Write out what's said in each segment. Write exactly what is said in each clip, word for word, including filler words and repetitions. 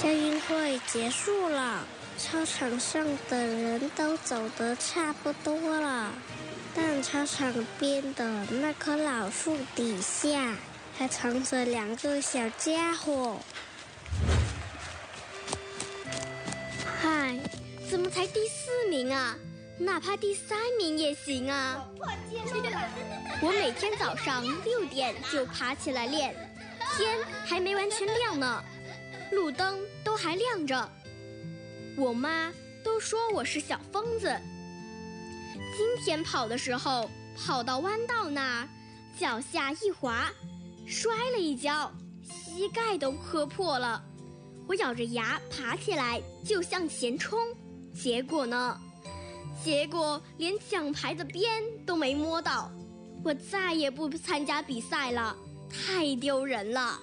校运会结束了，操场上的人都走得差不多了，但操场边的那棵老树底下还藏着两个小家伙。 嗨，怎么才第四名啊？哪怕第三名也行啊！我每天早上六点就爬起来练，天还没完全亮呢，路灯都还亮着。我妈都说我是小疯子。今天跑的时候，跑到弯道那儿，脚下一滑，摔了一跤，膝盖都磕破了。我咬着牙爬起来就向前冲，结果呢？结果连奖牌的边都没摸到。我再也不参加比赛了，太丢人了。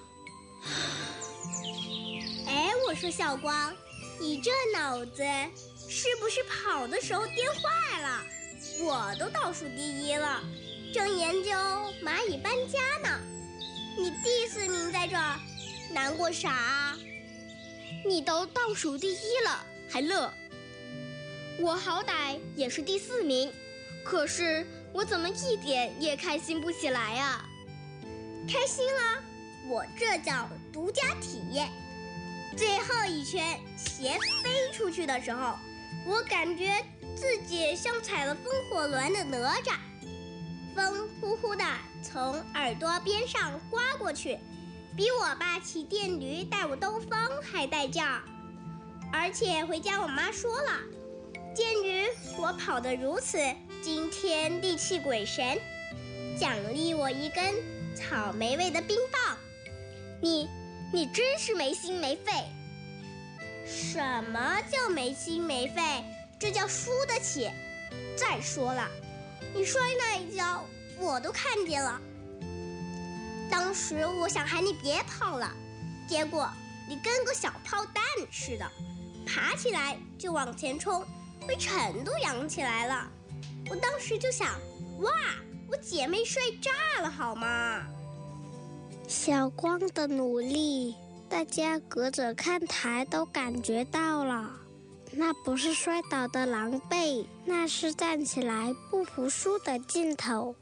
哎，我说小光，你这脑子是不是跑的时候颠坏了？我都倒数第一了，正研究蚂蚁搬家呢，你第四名在这儿，难过啥啊？ 你都倒数第一了还乐？我好歹也是第四名，可是我怎么一点也开心不起来啊？ 开心了，我这叫独家体验。最后一圈鞋飞出去的时候，我感觉自己像踩了风火轮的哪吒，风呼呼地从耳朵边上刮过去，比我爸骑电驴带我兜风还带劲儿。而且回家我妈说了，鉴于我跑得如此惊天地泣鬼神，奖励我一根草莓味的冰棒。 你你真是没心没肺。 什么叫没心没肺？这叫输得起。再说了，你摔那一跤我都看见了。当时我想喊你别跑了，结果你跟个小炮弹似的，爬起来就往前冲，被尘都扬起来了。我当时就想，哇，我姐妹摔炸了好吗？ 小光的努力，大家隔着看台都感觉到了，那不是摔倒的狼狈，那是站起来不服输的劲头。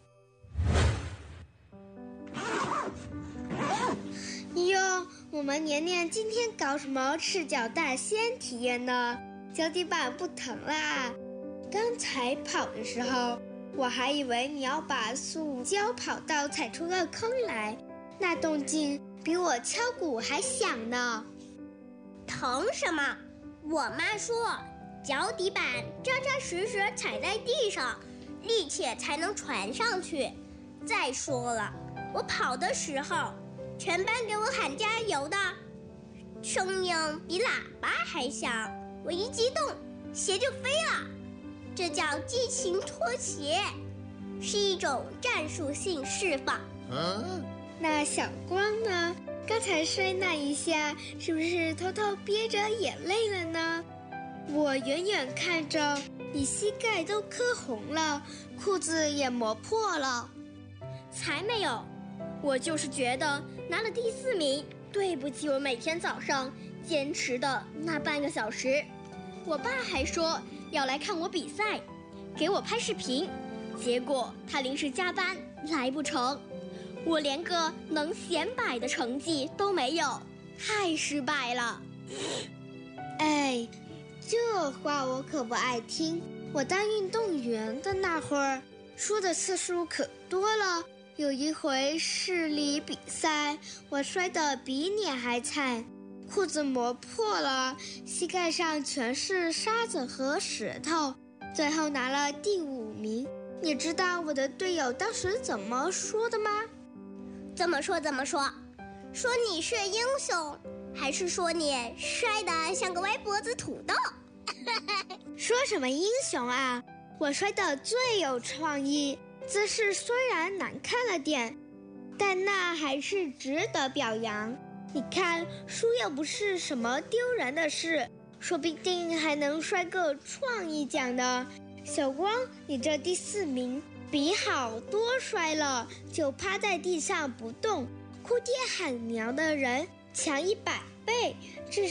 哟，我们年年今天搞什么赤脚大仙体验呢？脚底板不疼啦。刚才跑的时候，我还以为你要把塑胶跑道踩出个坑来，那动静比我敲鼓还响呢。 疼什么？我妈说脚底板扎扎实实踩在地上，力气才能传上去。再说了，我跑的时候全班给我喊加油的声音比喇叭还响，我一激动鞋就飞了。这叫激情脱鞋，是一种战术性释放。 啊，那小光呢？刚才摔那一下是不是偷偷憋着眼泪了呢？我远远看着你膝盖都磕红了，裤子也磨破了。 才没有，我就是觉得拿了第四名，对不起我每天早上坚持的那半个小时。我爸还说要来看我比赛，给我拍视频，结果他临时加班来不成，我连个能显摆的成绩都没有，太失败了。 哎，这话我可不爱听。我当运动员的那会儿，输的次数可多了。有一回市里比赛，我摔得比你还惨，裤子磨破了，膝盖上全是沙子和石头，最后拿了第五名。你知道我的队友当时怎么说的吗？ 怎么说怎么说？说你是英雄，还是说你摔得像个歪脖子土豆？ 说什么英雄啊，我摔得最有创意，姿势虽然难看了点，但那还是值得表扬。你看，输又不是什么丢人的事，说不定还能摔个创意奖呢。小光，你这第四名比好多摔了就趴在地上不动，哭爹喊娘的人强一百倍，至少